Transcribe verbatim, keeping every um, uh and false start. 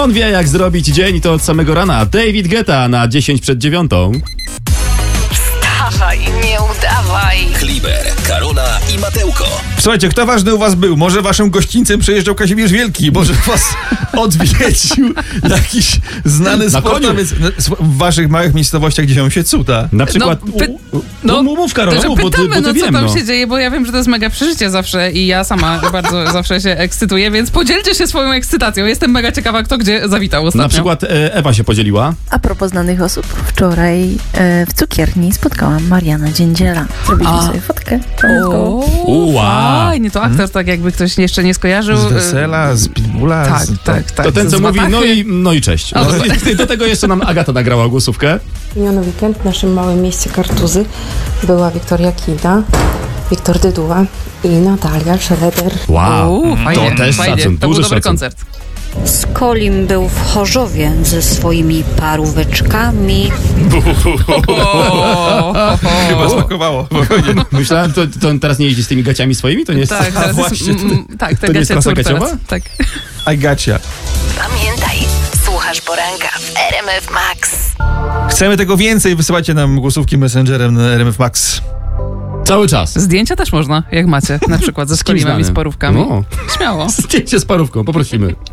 On wie, jak zrobić dzień, to od samego rana. David Guetta na dziesięć przed dziewiątą. Wstawaj, nie udawaj. Kliber, Karola i Matełko. Słuchajcie, kto ważny u was był? Może waszym gościńcem przejeżdżał Kazimierz Wielki, może was odwiedził jakiś znany sportowiec w waszych małych miejscowościach, gdzie dzieją się cuda. Na przykład... No, py- no, no mów, Karola, że bo ty, pytamy, bo ty no wiem, co tam no. się dzieje, bo ja wiem, że to jest mega przeżycie zawsze i ja sama bardzo zawsze się ekscytuję, więc podzielcie się swoją ekscytacją. Jestem mega ciekawa, kto gdzie zawitał ostatnio. Na przykład e, Ewa się podzieliła. A propos znanych osób, wczoraj e, w cukierni spotkałam Mariana Dziędziela. Zrobiliśmy A. sobie fotkę. O, Ua. fajnie, to aktor, tak jakby ktoś jeszcze nie skojarzył. Z Wesela, z Pitbulla. Tak, z, tak, tak. To ten, co z mówi, Watachy. no i, no i cześć. O, No, i do tego jeszcze nam Agata nagrała głosówkę. Miniony weekend w naszym małym mieście Kartuzy była Wiktoria Kida, Wiktor Dyduła i Natalia Schroeder. Wow, U, fajnie, to też fajnie. szacun, To był duży dobry szacun. koncert. Skolim był w Chorzowie ze swoimi paróweczkami. O, Chyba smakowało. Myślałem, to, to on teraz nie jeździ z tymi gaciami swoimi? To nie jest... tak, A, teraz właśnie, jest, mm, tak, to nie jest gacia klasa cór gaciowa? teraz. Tak. I gotcha. Pamiętaj, słuchasz poranka w R M F Max. Chcemy tego więcej, wysyłajcie nam głosówki messengerem na R M F Max. Cały czas. Zdjęcia też można, jak macie, na przykład ze Z kimś skolimem i z znanym. parówkami. No. Śmiało. Zdjęcie z parówką, poprosimy.